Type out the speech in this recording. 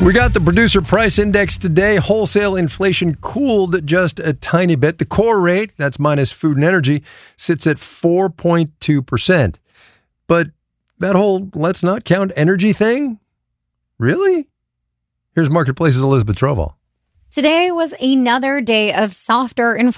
We got the producer price index today. Wholesale inflation cooled just a tiny bit. The core rate, that's minus food and energy, sits at 4.2%. But that whole let's not count energy thing? Really? Here's Marketplace's Elizabeth Trovall. Today was another day of softer inflation.